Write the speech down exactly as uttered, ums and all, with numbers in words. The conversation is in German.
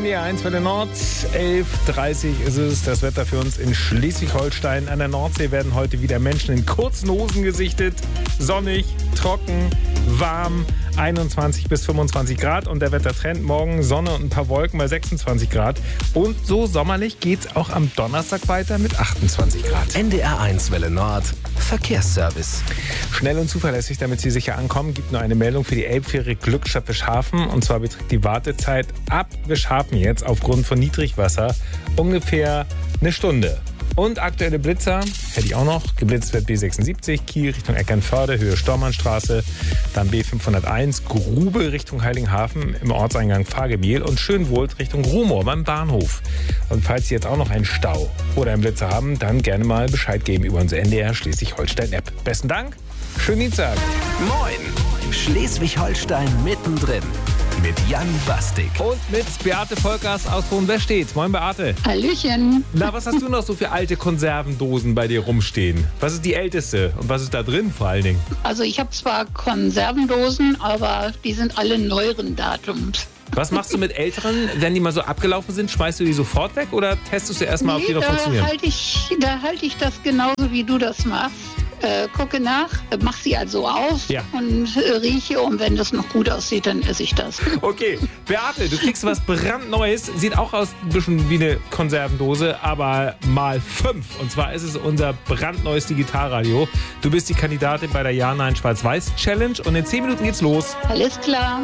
D R eins Welle Nord, elf Uhr dreißig ist es. Das Wetter für uns in Schleswig-Holstein. An der Nordsee werden heute wieder Menschen in kurzen Hosen gesichtet. Sonnig, trocken, warm, einundzwanzig bis fünfundzwanzig Grad. Und der Wettertrend morgen Sonne und ein paar Wolken bei sechsundzwanzig Grad. Und so sommerlich geht's auch am Donnerstag weiter mit achtundzwanzig Grad. N D R eins Welle Nord, Verkehrsservice. Schnell und zuverlässig, damit Sie sicher ankommen, gibt nur eine Meldung für die Elbfähre Glückstadt-Wischhafen. Und zwar beträgt die Wartezeit ab Wischhafen jetzt aufgrund von Niedrigwasser ungefähr eine Stunde. Und aktuelle Blitzer hätte ich auch noch. Geblitzt wird B sechsundsiebzig, Kiel Richtung Eckernförde, Höhe Stormannstraße. Dann B fünfhunderteins, Grube Richtung Heiligenhafen im Ortseingang Fahrgebiel und Schönwohlt Richtung Rumohr beim Bahnhof. Und falls Sie jetzt auch noch einen Stau oder einen Blitzer haben, dann gerne mal Bescheid geben über unsere N D R Schleswig-Holstein-App. Besten Dank, schönen Dienstag. Moin, Schleswig-Holstein mittendrin mit Jan Bastik. Und mit Beate Volkers aus Hohenwestedt. Moin Beate. Hallöchen. Na, was hast du noch so für alte Konservendosen bei dir rumstehen? Was ist die älteste und was ist da drin vor allen Dingen? Also ich habe zwar Konservendosen, aber die sind alle neueren Datums. Was machst du mit älteren, wenn die mal so abgelaufen sind? Schmeißt du die sofort weg oder testest du erstmal, nee, ob die noch da funktionieren? Halt ich, da halte ich das genauso, wie du das machst. Äh, gucke nach, mach sie also auf Ja. und äh, rieche, und wenn das noch gut aussieht, dann esse ich das. Okay, Beate, du kriegst was brandneues. Sieht auch aus ein bisschen wie eine Konservendose, aber mal fünf. Und zwar ist es unser brandneues Digitalradio. Du bist die Kandidatin bei der Ja-Nein-Schwarz-Weiß-Challenge und in zehn Minuten geht's los. Alles klar.